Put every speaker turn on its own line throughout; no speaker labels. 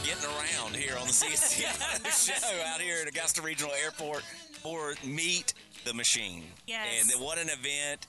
getting around here on the CSC Auto Show out here at Augusta Regional Airport for Meet the Machine.
Yes.
And what an event.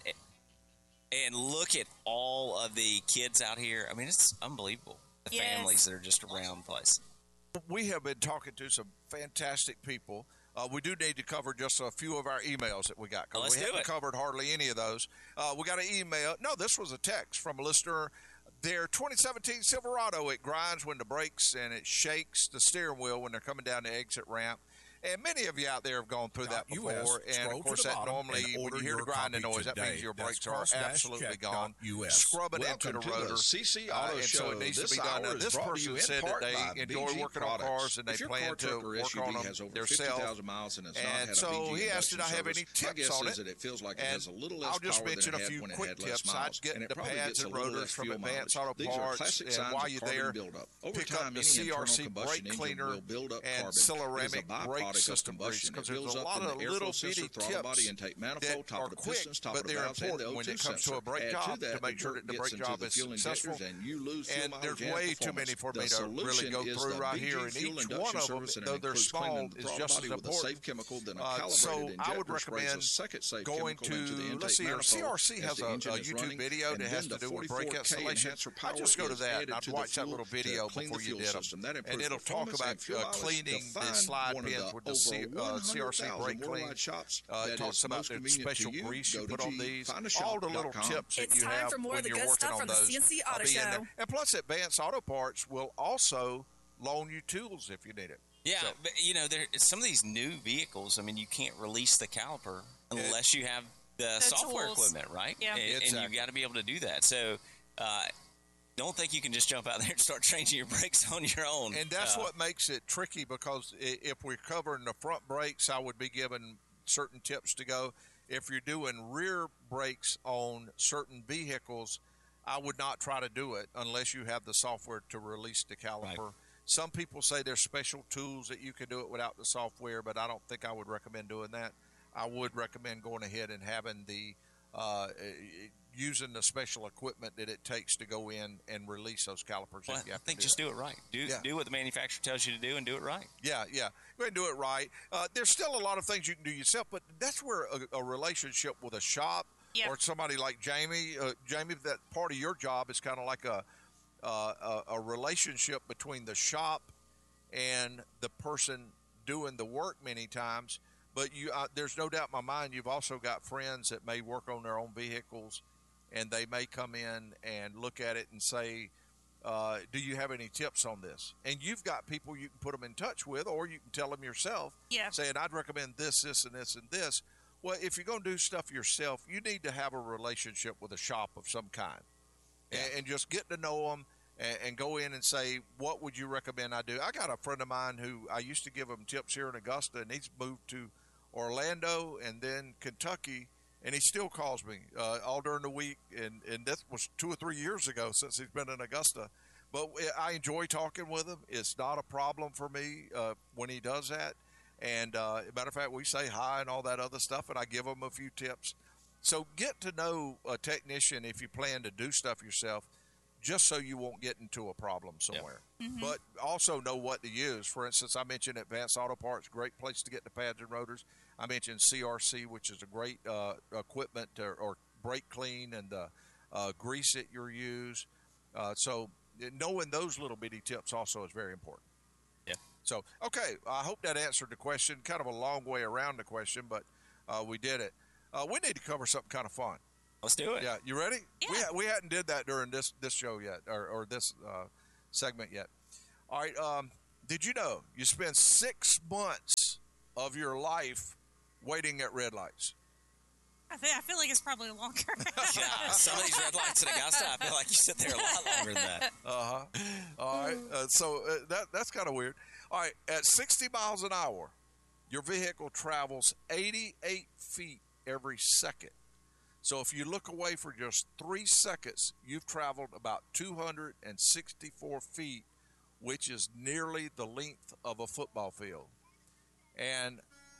And look at all of the kids out here. I mean, it's unbelievable. The families that are just around the place.
We have been talking to some fantastic people. We do need to cover just a few of our emails that we got.
Let's
we
do
haven't
it.
covered hardly any of those. We got an email. No, this was a text from a listener. Their 2017 Silverado, it grinds when the brakes and it shakes the steering wheel when they're coming down the exit ramp. And many of you out there have gone through that before. And, of course, that normally, when you hear the grinding noise, that means your brakes are absolutely gone. Scrub it into the rotor.
CC Auto
and
Show.
so it needs to be done. Now, this person said that they enjoy working on cars and they plan to work on them themselves. And so he asked, did I have any tips on it? And I'll just mention a few quick tips. I'd get the pads and rotors from Advanced Auto Parts. And while you're there, pick up the CRC brake cleaner and ceramic brake system grease, because there's a lot of little bitty tips that are quick, but they're important when it comes to a brake job to make sure that the brake job is successful. And there's way too many for me to really go through right here, and each one of them, though they're small, is just as important. So I would recommend going to, let's see here, CRC has a YouTube video that has to do with brake installation. I'd just go to that and I'd watch that little video before you did them, and it'll talk about cleaning the slide pins with the CRC brake clean. It talks about the special grease you put on these, all the little tips that you have when you're working on those.
CNC Auto Show.
And plus, Advanced Auto Parts will also loan you tools if you need it.
Yeah, but some of these new vehicles, I mean, you can't release the caliper unless you have the software equipment, right?
Yeah.
And you've got to be able to do that. So don't think you can just jump out there and start changing your brakes on your own.
And that's what makes it tricky, because if we're covering the front brakes, I would be giving certain tips to go. If you're doing rear brakes on certain vehicles, I would not try to do it unless you have the software to release the caliper. Right. Some people say there's special tools that you can do it without the software, but I don't think I would recommend doing that. I would recommend going ahead and having the using the special equipment that it takes to go in and release those calipers.
Well, I think just do it right. Do what the manufacturer tells you to do and do it right.
Yeah. Go ahead and do it right. There's still a lot of things you can do yourself, but that's where a relationship with a shop or somebody like Jamie, that part of your job is kind of like a relationship between the shop and the person doing the work many times. But there's no doubt in my mind you've also got friends that may work on their own vehicles, and they may come in and look at it and say, do you have any tips on this? And you've got people you can put them in touch with, or you can tell them yourself, saying, I'd recommend this, this, and this, and this. Well, if you're going to do stuff yourself, you need to have a relationship with a shop of some kind, and just get to know them and go in and say, what would you recommend I do? I got a friend of mine who I used to give him tips here in Augusta, and he's moved to Orlando and then Kentucky, and he still calls me all during the week, and that was 2 or 3 years ago since he's been in Augusta. But I enjoy talking with him. It's not a problem for me when he does that. And as a matter of fact, we say hi and all that other stuff, and I give him a few tips. So get to know a technician if you plan to do stuff yourself, just so you won't get into a problem somewhere. Yep. Mm-hmm. But also know what to use. For instance, I mentioned Advanced Auto Parts, great place to get the pads and rotors. I mentioned CRC, which is a great equipment or brake clean and the grease that you use. So knowing those little bitty tips also is very important.
Yeah.
So, okay, I hope that answered the question. Kind of a long way around the question, but we did it. We need to cover something kind of fun.
Let's do it.
Yeah, you ready?
Yeah.
We hadn't did that during this show yet, or this segment yet. All right. Did you know you spend 6 months of your life waiting at red lights?
I feel like it's probably longer.
Yeah, some of these red lights in Augusta, I feel like you sit there a lot longer than that.
All right. So that's kind of weird. All right. At 60 miles an hour, your vehicle travels 88 feet every second. So if you look away for just 3 seconds, you've traveled about 264 feet, which is nearly the length of a football field. And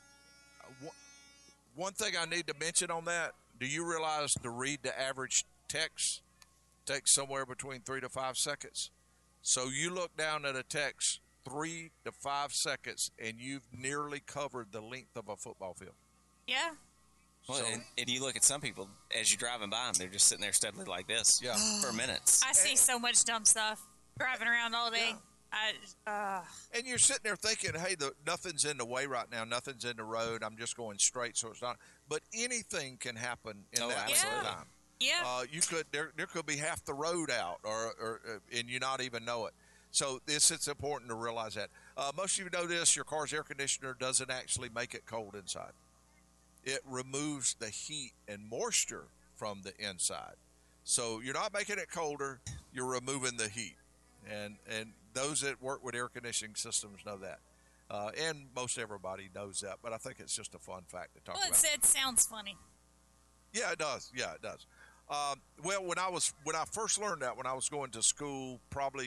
one thing I need to mention on that, do you realize to read the average text takes somewhere between 3 to 5 seconds? So you look down at a text 3 to 5 seconds, and you've nearly covered the length of a football field.
Yeah.
Well, and you look at some people, as you're driving by them, they're just sitting there steadily like this for minutes.
I see so much dumb stuff driving around all day.
And you're sitting there thinking, hey, nothing's in the way right now. Nothing's in the road. I'm just going straight, so it's not. But anything can happen in that time.
Yeah.
There could be half the road out, or and you not even know it. So it's important to realize that. Most of you know this. Your car's air conditioner doesn't actually make it cold inside. It removes the heat and moisture from the inside. So you're not making it colder. You're removing the heat. And those that work with air conditioning systems know that. And most everybody knows that. But I think it's just a fun fact to talk about.
It sounds funny.
Yeah, it does. Yeah, it does. Well, when I first learned that, when I was going to school,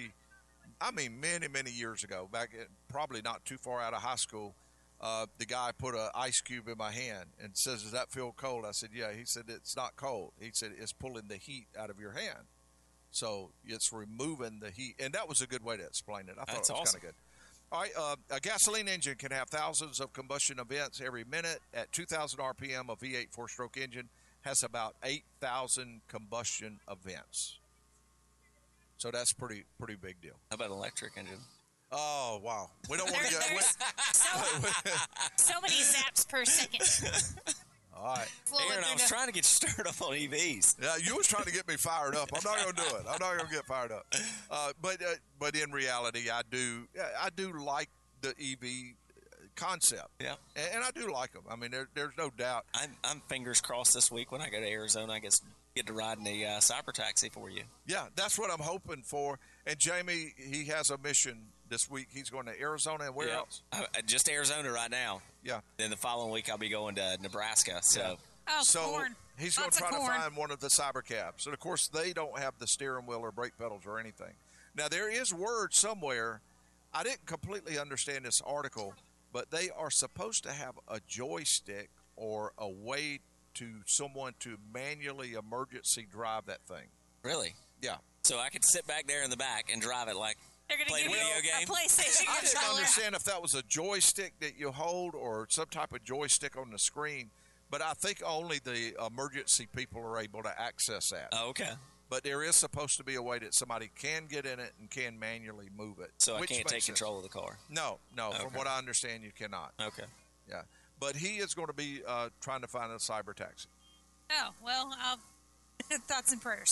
many years ago, probably not too far out of high school, the guy put an ice cube in my hand and says, "Does that feel cold?" I said, "Yeah." He said, "It's not cold." He said, "It's pulling the heat out of your hand, so it's removing the heat." And that was a good way to explain it. I thought it was kind of good. All right, a gasoline engine can have thousands of combustion events every minute. At 2,000 RPM, a V8 four-stroke engine has about 8,000 combustion events. So that's pretty big deal.
How about an electric engine?
Oh, wow. We don't want to get...
So many zaps per second.
All right.
Aaron, I was trying to get you stirred up on EVs.
Yeah, you was trying to get me fired up. I'm not going to do it. I'm not going to get fired up. But in reality, I do like the EV concept.
Yeah.
And I do like them. I mean, there's no doubt.
I'm fingers crossed this week when I go to Arizona, I get to ride in the cyber taxi for you.
Yeah, that's what I'm hoping for. And Jamie, he has a mission this week. He's going to Arizona and where else?
Just Arizona right now.
Yeah.
Then the following week I'll be going to Nebraska. So,
corn.
He's going to try to find one of the cyber cabs. And of course, they don't have the steering wheel or brake pedals or anything. Now there is word somewhere. I didn't completely understand this article, but they are supposed to have a joystick or a way to someone to manually emergency drive that thing.
Really?
Yeah.
So I could sit back there in the back and drive it like
they're going to give
video
you
game.
a PlayStation
I didn't
controller.
understand if that was a joystick that you hold or some type of joystick on the screen, but I think only the emergency people are able to access that.
Oh, okay.
But there is supposed to be a way that somebody can get in it and can manually move it.
So I can't take control of the car?
No.
Okay.
From what I understand, you cannot.
Okay.
Yeah. But he is going to be trying to find a cyber taxi.
Oh, well, thoughts and prayers.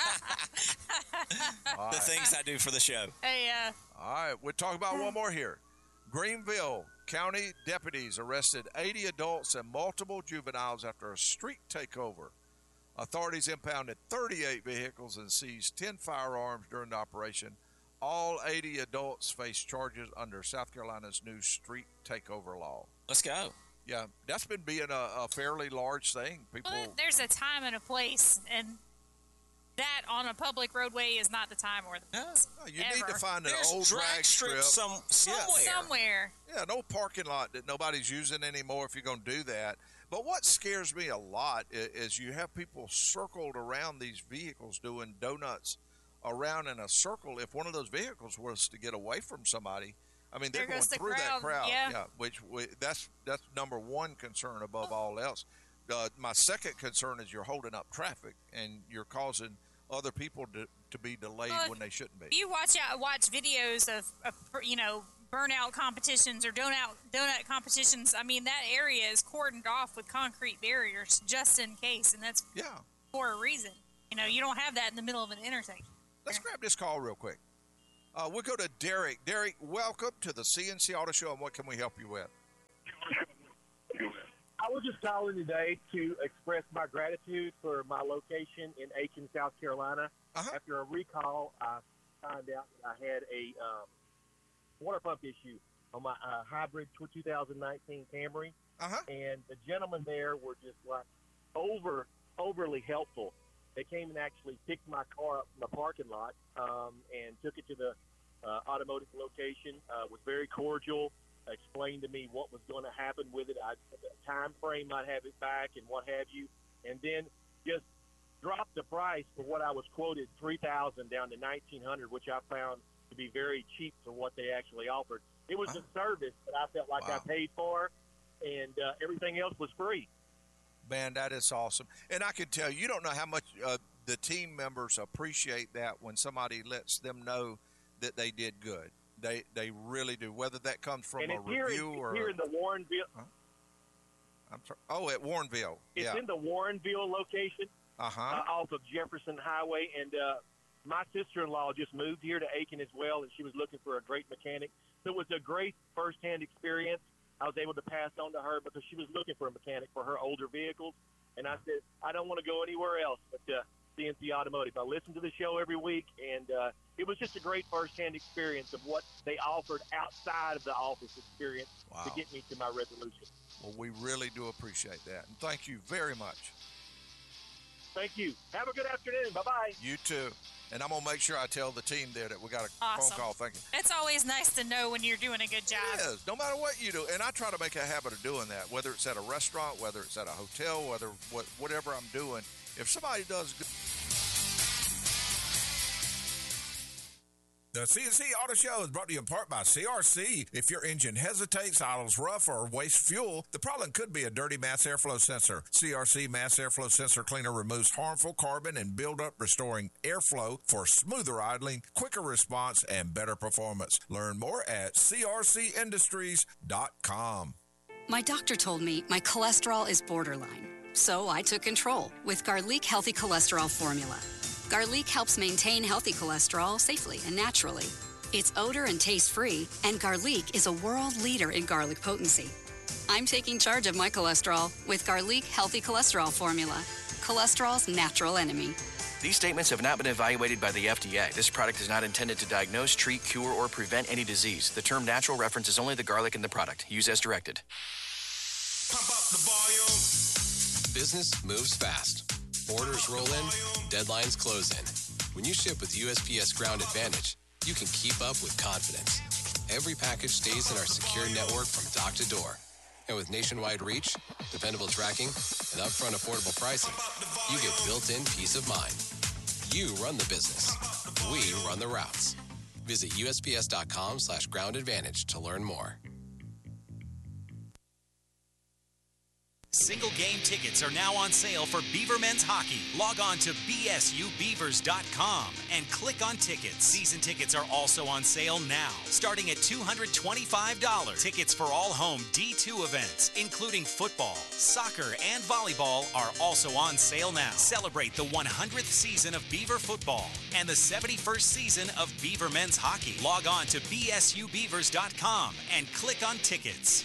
All
The
right.
things I do for the show.
Hey,
All right. We'll talk about one more here. Greenville County deputies arrested 80 adults and multiple juveniles after a street takeover. Authorities impounded 38 vehicles and seized 10 firearms during the operation. All 80 adults face charges under South Carolina's new street takeover law.
Let's go.
Yeah, that's been being a fairly large thing. People,
well, there's a time and a place, and that on a public roadway is not the time or the place.
you need to find an
There's
old
drag strip somewhere.
Somewhere.
Yeah, an old parking lot that nobody's using anymore if you're going to do that. But what scares me a lot is you have people circled around these vehicles doing donuts around in a circle. If one of those vehicles was to get away from somebody, I mean, they're going through that crowd.
Yeah.
That's number one concern above all else. My second concern is you're holding up traffic and you're causing other people to be delayed when they shouldn't be.
You watch videos of burnout competitions or donut competitions. I mean, that area is cordoned off with concrete barriers just in case, and that's for a reason. You don't have that in the middle of an intersection.
Let's grab this call real quick. We'll go to Derek. Derek, welcome to the CNC Auto Show, and what can we help you with?
I was just calling today to express my gratitude for my location in Aiken, South Carolina. After a recall, I found out that I had a water pump issue on my hybrid 2019 Camry. And the gentlemen there were just like overly helpful. They came and actually picked my car up from the parking lot and took it to the automotive location, was very cordial, explained to me what was going to happen with it, the time frame I'd have it back and what have you, and then just dropped the price for what I was quoted, $3,000 down to $1,900, which I found to be very cheap for what they actually offered. It was a service that I felt like I paid for, and everything else was free.
Man, that is awesome. And I can tell you don't know how much the team members appreciate that when somebody lets them know that they did good. They really do, whether that comes from a review or
here in the Warrenville.
At Warrenville.
It's in the Warrenville location off of Jefferson Highway. And my sister-in-law just moved here to Aiken as well, and she was looking for a great mechanic. So it was a great first-hand experience I was able to pass on to her because she was looking for a mechanic for her older vehicles. And I said, I don't want to go anywhere else but CNC Automotive. I listen to the show every week, and it was just a great first-hand experience of what they offered outside of the office experience to get me to my resolution.
Well, we really do appreciate that, and thank you very much.
Thank you. Have a good afternoon. Bye-bye.
You too. And I'm going to make sure I tell the team there that we got a phone call. Thank you.
It's always nice to know when you're doing a good job.
It is, no matter what you do. And I try to make a habit of doing that, whether it's at a restaurant, whether it's at a hotel, whatever I'm doing. If somebody does good. The CNC Auto Show is brought to you in part by CRC. If your engine hesitates, idles rough, or wastes fuel, the problem could be a dirty mass airflow sensor. CRC Mass Airflow Sensor Cleaner removes harmful carbon and buildup, restoring airflow for smoother idling, quicker response, and better performance. Learn more at crcindustries.com.
My doctor told me my cholesterol is borderline, so I took control with Garlic Healthy Cholesterol Formula. Garlic helps maintain healthy cholesterol safely and naturally. It's odor and taste-free, and Garlic is a world leader in garlic potency. I'm taking charge of my cholesterol with Garlic Healthy Cholesterol Formula, cholesterol's natural enemy.
These statements have not been evaluated by the FDA. This product is not intended to diagnose, treat, cure, or prevent any disease. The term natural references only the garlic in the product. Use as directed.
Pump up the volume. Business moves fast. Orders roll in, deadlines close in. When you ship with USPS Ground Advantage, you can keep up with confidence. Every package stays in our secure network from dock to door. And with nationwide reach, dependable tracking, and upfront affordable pricing, you get built-in peace of mind. You run the business. We run the routes. Visit USPS.com/Ground Advantage to learn more.
Single game tickets are now on sale for Beaver Men's Hockey. Log on to bsubeavers.com and click on tickets. Season tickets are also on sale now, starting at $225. Tickets for all home D2 events, including football, soccer, and volleyball, are also on sale now. Celebrate the 100th season of Beaver football and the 71st season of Beaver Men's Hockey. Log on to bsubeavers.com and click on tickets.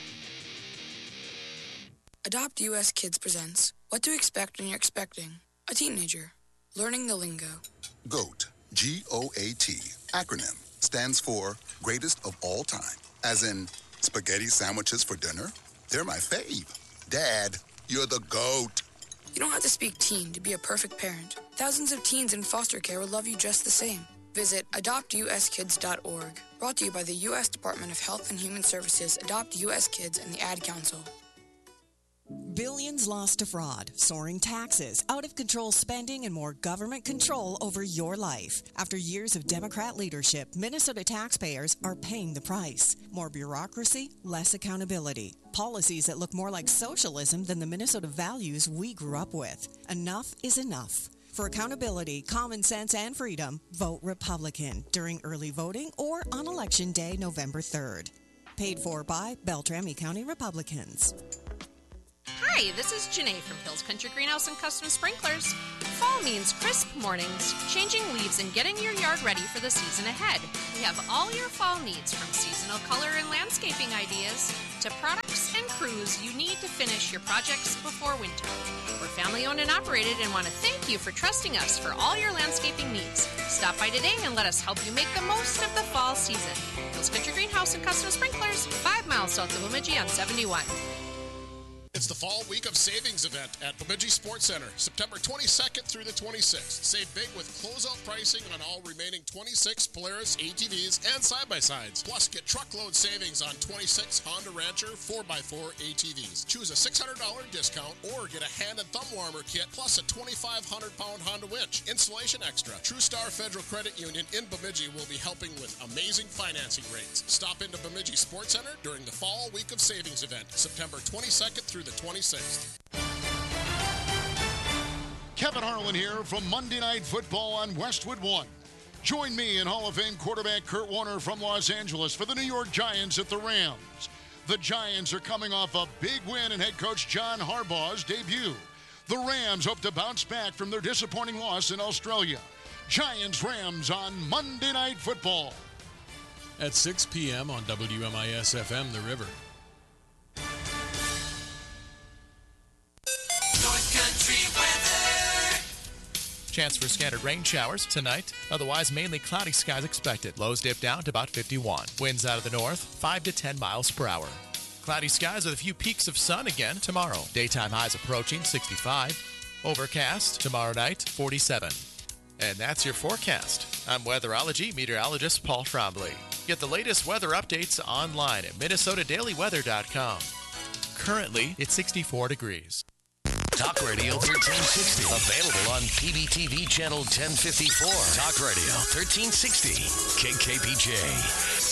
Adopt US Kids presents What to Expect When You're Expecting a Teenager. Learning the lingo.
GOAT, G-O-A-T, acronym, stands for Greatest of All Time. As in, spaghetti sandwiches for dinner? They're my fave. Dad, you're the GOAT.
You don't have to speak teen to be a perfect parent. Thousands of teens in foster care will love you just the same. Visit adoptuskids.org. Brought to you by the U.S. Department of Health and Human Services, Adopt U.S. Kids, and the Ad Council.
Billions lost to fraud, soaring taxes, out-of-control spending, and more government control over your life. After years of Democrat leadership, Minnesota taxpayers are paying the price. More bureaucracy, less accountability. Policies that look more like socialism than the Minnesota values we grew up with. Enough is enough. For accountability, common sense, and freedom, vote Republican during early voting or on Election Day, November 3rd. Paid for by Beltrami County Republicans.
Hi, this is Janae from Hills Country Greenhouse and Custom Sprinklers. Fall means crisp mornings, changing leaves, and getting your yard ready for the season ahead. We have all your fall needs, from seasonal color and landscaping ideas to products and crews you need to finish your projects before winter. We're family-owned and operated and want to thank you for trusting us for all your landscaping needs. Stop by today and let us help you make the most of the fall season. Hills Country Greenhouse and Custom Sprinklers, 5 miles south of Bemidji on 71.
If It's the Fall Week of Savings event at Bemidji Sports Center, September 22nd through the 26th. Save big with closeout pricing on all remaining 26 Polaris ATVs and side-by-sides. Plus, get truckload savings on 26 Honda Rancher 4x4 ATVs. Choose a $600 discount or get a hand and thumb warmer kit plus a 2,500-pound Honda winch. Installation extra. TrueStar Federal Credit Union in Bemidji will be helping with amazing financing rates. Stop into Bemidji Sports Center during the Fall Week of Savings event, September 22nd through the 26th.
Kevin Harlan here from Monday Night Football on Westwood One. Join me and Hall of Fame quarterback Kurt Warner from Los Angeles for the New York Giants at the Rams. The Giants are coming off a big win in head coach John Harbaugh's debut. The Rams hope to bounce back from their disappointing loss in Australia. Giants-Rams on Monday Night Football.
At 6 p.m. on WMIS-FM, The River.
North Country weather.
Chance for scattered rain showers tonight. Otherwise, mainly cloudy skies expected. Lows dip down to about 51. Winds out of the north, 5 to 10 miles per hour. Cloudy skies with a few peaks of sun again tomorrow. Daytime highs approaching 65. Overcast tomorrow night, 47. And that's your forecast. I'm weatherology meteorologist Paul Trombley. Get the latest weather updates online at MinnesotaDailyWeather.com. Currently, it's 64 degrees.
Talk Radio 1360. Available on PBTV Channel 1054. Talk Radio 1360. KKPJ.